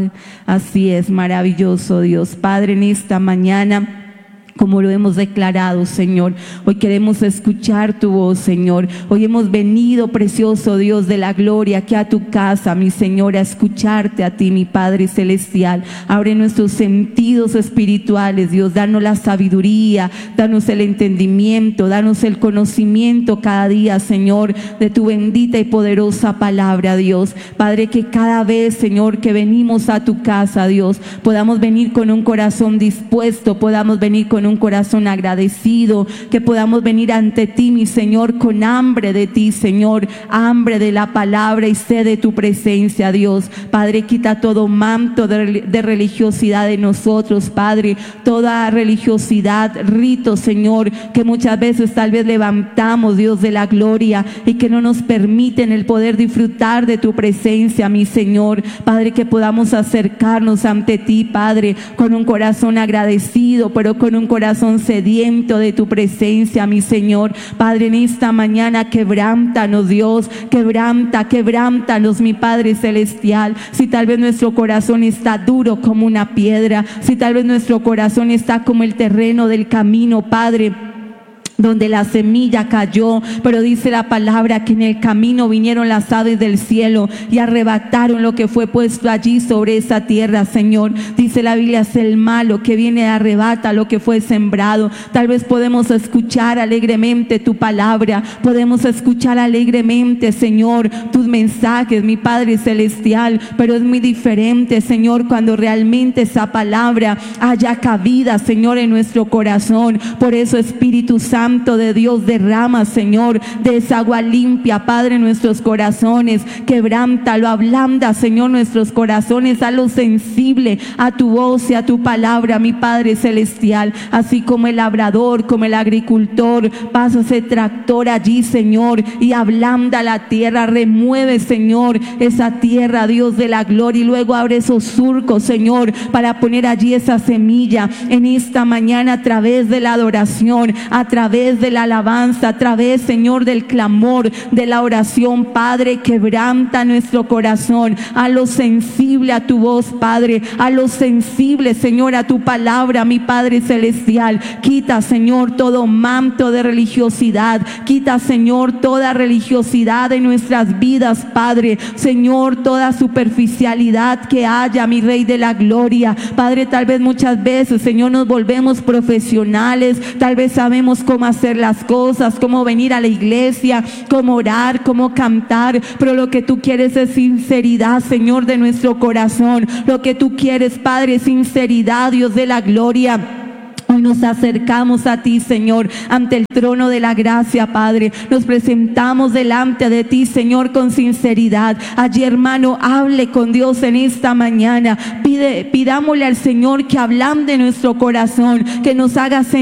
Así es, maravilloso Dios. Padre, en esta mañana, como lo hemos declarado, Señor, hoy queremos escuchar tu voz, Señor. Hoy hemos venido, precioso Dios de la gloria, aquí a tu casa, mi Señor, a escucharte a ti, mi Padre celestial. Abre nuestros sentidos espirituales, Dios. Danos la sabiduría, danos el entendimiento, danos el conocimiento cada día, Señor, de tu bendita y poderosa palabra, Dios. Padre, que cada vez, Señor, que venimos a tu casa, Dios, podamos venir con un corazón dispuesto, podamos venir con un corazón agradecido, que podamos venir ante ti, mi Señor, con hambre de ti, Señor, hambre de la palabra y sed de tu presencia, Dios. Padre, quita todo manto de religiosidad de nosotros, Padre, toda religiosidad, rito, Señor, que muchas veces tal vez levantamos, Dios de la gloria, y que no nos permiten el poder disfrutar de tu presencia, mi Señor. Padre, que podamos acercarnos ante ti, Padre, con un corazón agradecido, pero con un corazón sediento de tu presencia, mi Señor. Padre, en esta mañana quebrántanos, Dios, quebrántanos, mi Padre celestial. Si tal vez nuestro corazón está duro como una piedra, si tal vez nuestro corazón está como el terreno del camino, Padre, donde la semilla cayó, pero dice la palabra que en el camino vinieron las aves del cielo y arrebataron lo que fue puesto allí sobre esa tierra, Señor. Dice la Biblia, es el malo que viene y arrebata lo que fue sembrado. Tal vez podemos escuchar alegremente tu palabra, podemos escuchar alegremente, Señor, tus mensajes, mi Padre celestial, pero es muy diferente, Señor, cuando realmente esa palabra haya cabida, Señor, en nuestro corazón. Por eso, Espíritu Santo de Dios, derrama, Señor, de esa agua limpia, Padre, en nuestros corazones. Quebrántalo, ablanda, Señor, nuestros corazones, hazlo sensible a tu voz y a tu palabra, mi Padre celestial. Así como el labrador, como el agricultor, pasa ese tractor allí, Señor, y ablanda la tierra, remueve, Señor, esa tierra, Dios de la gloria, y luego abre esos surcos, Señor, para poner allí esa semilla. En esta mañana, a través de la adoración, a través de la alabanza, a través, Señor, del clamor, de la oración, Padre, quebranta nuestro corazón, a lo sensible a tu voz, Padre, a lo sensible, Señor, a tu palabra, mi Padre celestial. Quita, Señor, todo manto de religiosidad, quita, Señor, toda religiosidad de nuestras vidas, Padre, Señor, toda superficialidad que haya, mi Rey de la gloria, Padre. Tal vez muchas veces, Señor, nos volvemos profesionales, tal vez sabemos cómo hacer las cosas, cómo venir a la iglesia, cómo orar, cómo cantar, pero lo que tú quieres es sinceridad, Señor, de nuestro corazón. Lo que tú quieres, Padre, es sinceridad, Dios de la gloria. Hoy nos acercamos a ti, Señor, ante el trono de la gracia, Padre. Nos presentamos delante de ti, Señor, con sinceridad. Allí, hermano, hable con Dios en esta mañana. Pidámosle al Señor que ablande nuestro corazón, que nos haga sentir